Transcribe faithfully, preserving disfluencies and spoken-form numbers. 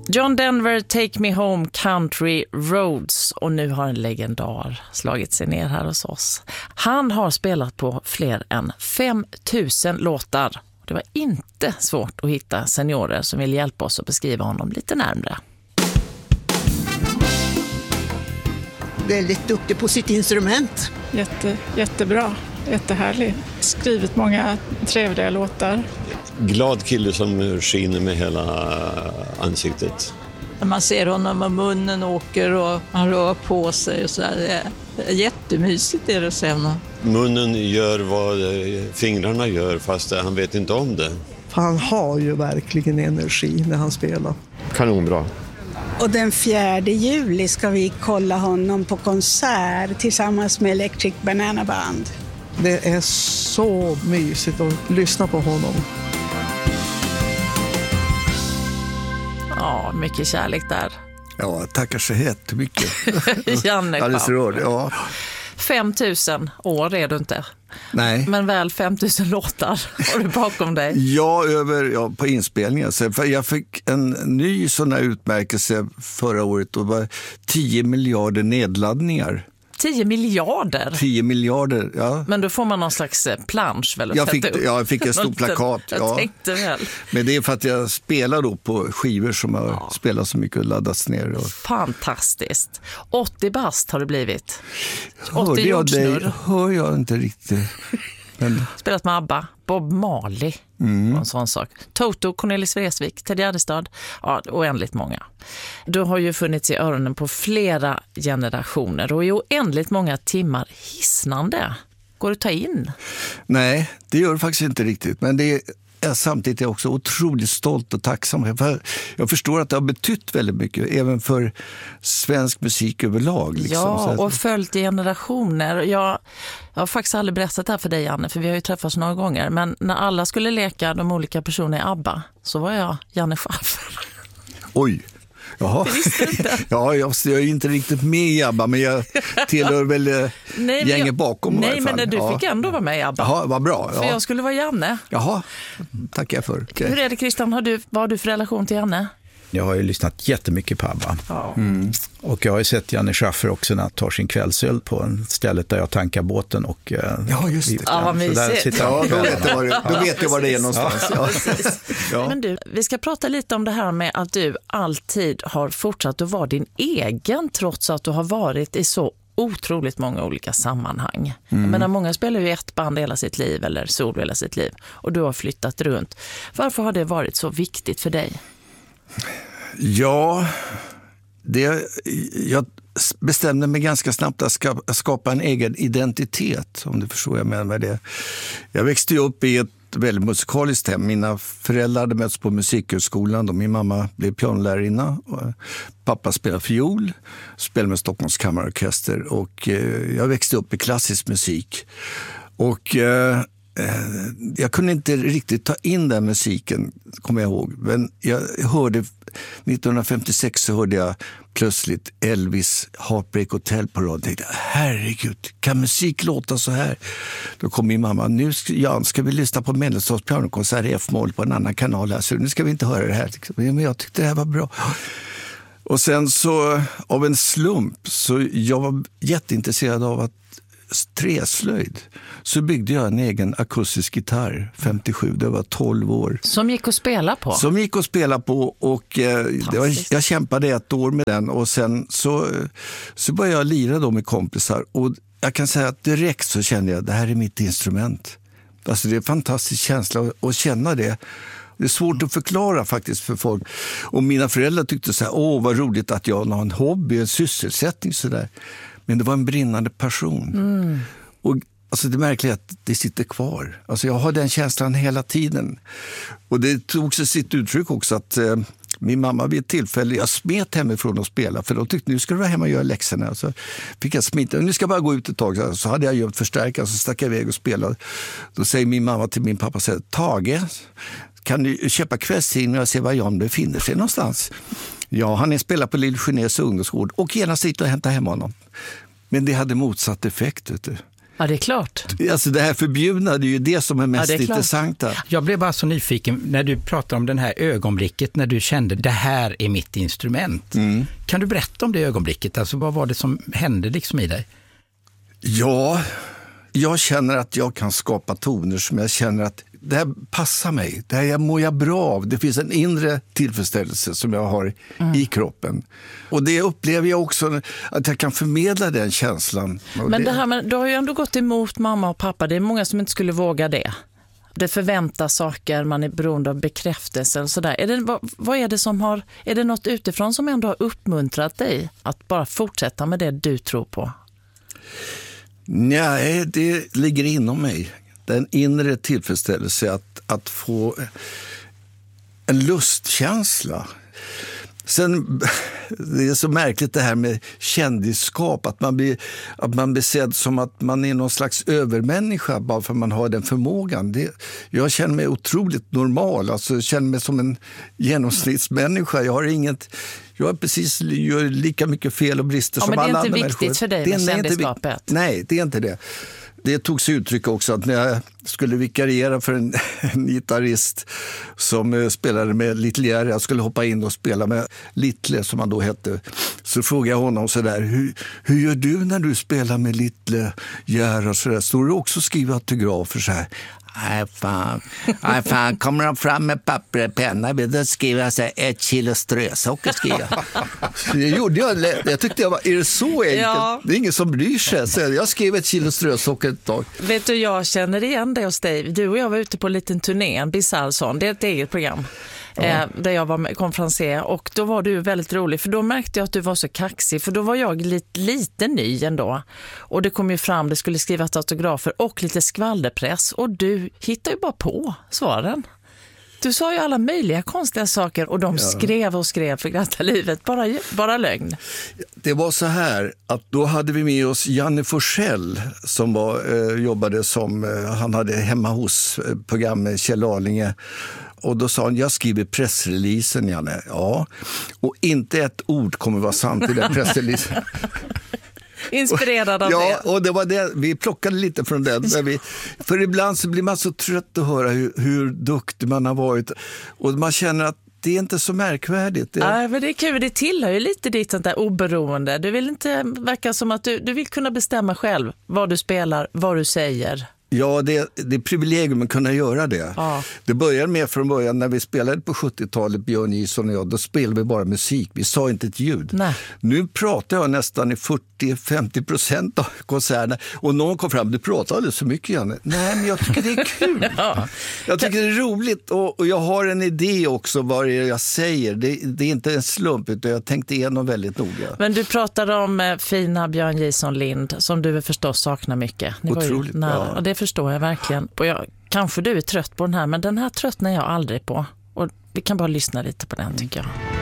John Denver, Take Me Home, Country Roads. Och nu har en legendar slagit sig ner här hos oss. Han har spelat på fler än fem tusen låtar. Det var inte svårt att hitta seniorer som vill hjälpa oss att beskriva honom lite närmare. Väldigt duktig på sitt instrument. Jätte, jättebra, jättehärlig. Skrivit många trevliga låtar. Glad kille som skiner med hela ansiktet. Man ser honom och munnen åker och han rör på sig och så där. Det är jättemysigt är det sen. Munnen gör vad fingrarna gör fast han vet inte om det. För han har ju verkligen energi när han spelar. Kanonbra. Och den fjärde juli ska vi kolla honom på konsert tillsammans med Electric Banana Band. Det är så mysigt att lyssna på honom. Ja, mycket kärlek där. Ja, tackar så jättemycket. Janne Alldeles rörd, ja. fem tusen år är du inte. Nej. Men väl fem tusen låtar har du bakom dig. Ja, över, ja, på inspelningen. Så jag fick en ny sån här utmärkelse förra året och var tio miljarder nedladdningar. tio miljarder? tio miljarder, ja. Men då får man någon slags plansch väl? Jag fick, ja, jag fick en stor plakat. Jag ja. tänkte väl. Men det är för att jag spelar då på skivor som har ja. spelat så mycket och laddats ner. Och... Fantastiskt. åttio bast har det blivit. Hörde jag dig? Hör jag inte riktigt. Men... Spelat med ABBA, Bob Marley mm. och en sån sak. Toto, Cornelis Vreeswijk, Ted Gärdestad. Ja, oändligt många. Du har ju funnits i öronen på flera generationer och i oändligt många timmar hisnande. Går det att ta in? Nej, det gör det faktiskt inte riktigt. Men det är jag samtidigt är jag också otroligt stolt och tacksam. För jag förstår att det har betytt väldigt mycket, även för svensk musik överlag. Liksom. Ja, och följt i generationer. Jag, jag har faktiskt aldrig berättat det här för dig, Janne, för vi har ju träffats några gånger. Men när alla skulle leka de olika personerna i ABBA så var jag Janne Schaffer. Oj! Jaha. Ja, jag, jag är inte riktigt med i ABBA, men jag tillhör väl nej, gänget jag, bakom. Nej, men du ja. fick ändå vara med i ABBA. Jaha, vad bra. Ja. För jag skulle vara Janne. Jaha, tackar jag för. Okay. Hur är det, Christian? Har du, vad har du för relation till Janne? Jag har ju lyssnat jättemycket på ABBA. Ja. Mm. Och jag har ju sett Janne Schaffer också när han tar sin kvällsöl på en stället där jag tankar båten. Och, ja, just det. Ja, vad mysigt. Ja, då vet jag var det, då vet jag var det är någonstans. Ja. Ja. Ja. Men du, vi ska prata lite om det här med att du alltid har fortsatt att vara din egen trots att du har varit i så otroligt många olika sammanhang. Mm. Men många spelar ju ett band hela sitt liv eller solo hela sitt liv och du har flyttat runt. Varför har det varit så viktigt för dig? Ja, det, jag bestämde mig ganska snabbt att skapa en egen identitet, om du förstår vad jag menar med det. Jag växte upp i ett väldigt musikaliskt hem. Mina föräldrar hade mötts på musikhögskolan och min mamma blev pianolärarinna. Pappa spelade fiol, spelade med Stockholms kammarorkester och jag växte upp i klassisk musik. Och jag kunde inte riktigt ta in den musiken, kommer jag ihåg. Men jag hörde, nittonhundrafemtiosex så hörde jag plötsligt Elvis Heartbreak Hotel på radio. Jag tänkte, herregud, kan musik låta så här? Då kom min mamma, nu ska, Jan, ska vi lyssna på Mendelssohns pianokonsert i F-moll på en annan kanal här, så nu ska vi inte höra det här. Men jag tyckte det här var bra. Och sen så, av en slump, så jag var jätteintresserad av att träslöjd. Så byggde jag en egen akustisk gitarr femtiosju, det var tolv år. Som gick att spela på? Som gick att spela på och eh, det var, jag kämpade ett år med den och sen så, så började jag lira då med kompisar och jag kan säga att direkt så kände jag att det här är mitt instrument. Alltså det är en fantastisk känsla att, att känna det. Det är svårt att förklara faktiskt för folk. Och mina föräldrar tyckte så här, åh vad roligt att jag har en hobby, en sysselsättning sådär. Men det var en brinnande passion. Mm. Och alltså det märkliga är att det sitter kvar. Alltså jag har den känslan hela tiden. Och det tog sig sitt uttryck också att eh, min mamma vid ett tillfälle, jag smet hemifrån och spela. För de tyckte, nu ska du vara hemma och göra läxorna. Så fick jag smita, nu ska jag bara gå ut ett tag. Så, så hade jag gömt förstärkaren, så stack jag iväg och spelade. Då säger min mamma till min pappa, säger, Tage, kan du köpa kvällstidning och se var Jan befinner sig någonstans? Ja, han är spelad på Lill Genés ungdomsgård och gärna sitta och hämta hem honom. Men det hade motsatt effekt, vet du. Ja, det är klart. Alltså det här förbjudna, det är ju det som är mest ja, är intressanta. Jag blev bara så nyfiken när du pratade om den här ögonblicket när du kände det här är mitt instrument. Mm. Kan du berätta om det ögonblicket? Alltså vad var det som hände liksom i dig? Ja, jag känner att jag kan skapa toner som jag känner att det här passar mig. Det här mår jag bra av. Det finns en inre tillfredsställelse som jag har mm. i kroppen. Och det upplever jag också att jag kan förmedla den känslan. Men det, det här med, du har ju ändå gått emot mamma och pappa. Det är många som inte skulle våga det. Det förväntas saker, man är beroende av bekräftelse och sådär. Är det, vad, vad är det som har, är det något utifrån som ändå har uppmuntrat dig att bara fortsätta med det du tror på? Nej, det ligger inom mig. Den inre tillfredsställelse att, att få en lustkänsla. Sen, det är så märkligt det här med kändisskap, att man blir, att man blir sedd som att man är någon slags övermänniska bara för att man har den förmågan. Det, jag känner mig otroligt normal, alltså jag känner mig som en genomsnittsmänniska. Jag har inget, jag har precis gör lika mycket fel och brister ja, som alla andra människor. Men det är inte viktigt för dig med kändisskapet? Nej, det är inte det. Det tog sig uttryck också att när jag skulle vikariera för en, en gitarrist som spelade med Little Jerry, jag skulle hoppa in och spela med Little som han då hette, så frågade jag honom så där, hur, hur gör du när du spelar med Little Jerry och så där? Står du också och skriver autografer så här? Nej fan, nej fan, kommer de fram med papper och penna, då skriver jag så här, ett kilo strösocker skriver jag. Det gjorde jag, jag tyckte jag var, är det så enkelt? Ja. Det är ingen som bryr sig, så jag skrev ett kilo strösocker ett tag. Vet du, jag känner igen det hos dig. Du och jag var ute på en liten turné, en Bizarre, det är ett eget program. Ja. Eh, där jag var konferencier och då var du väldigt rolig för då märkte jag att du var så kaxig för då var jag lite, lite ny ändå och det kom ju fram, det skulle skrivas autografer och lite skvalderpress och du hittade ju bara på svaren. Du sa ju alla möjliga konstiga saker och de ja. skrev och skrev för glatta livet, bara, bara lögn. Det var så här att då hade vi med oss Janne Forsell som var, eh, jobbade som, eh, han hade hemma hos eh, program med Kjell Arlinge. Och då sa han, jag skriver pressreleasen, Janne. Ja, och inte ett ord kommer vara sant i den pressreleasen. Inspirerad av ja, det. Ja, och det var det. Vi plockade lite från den. Vi, för ibland så blir man så trött att höra hur, hur duktig man har varit. Och man känner att det är inte så märkvärdigt. Det... Ja, men det är kul. Det tillhör ju lite ditt sånt där oberoende. Du vill inte verka som att du, du vill kunna bestämma själv vad du spelar, vad du säger. Ja, det, det är privilegium att kunna göra det. Ja. Det började med från början när vi spelade på sjuttiotalet, Björn Gison och jag, då spelade vi bara musik. Vi sa inte ett ljud. Nej. Nu pratar jag nästan i fyrtio till femtio procent av konserterna. Och någon kom fram, du pratar alldeles så mycket, Janne. Nej, men jag tycker det är kul. Ja. Jag tycker det är roligt och, och jag har en idé också vad det är jag säger. Det, det är inte en slump utan jag tänkte igenom väldigt noga. Men du pratade om eh, fina Björn Gison Lind som du förstås saknar mycket. Ni otroligt, var ju, ja. Och det förstår jag verkligen. Och jag, kanske du är trött på den här, men den här tröttnar jag aldrig på. Och vi kan bara lyssna lite på den tycker jag.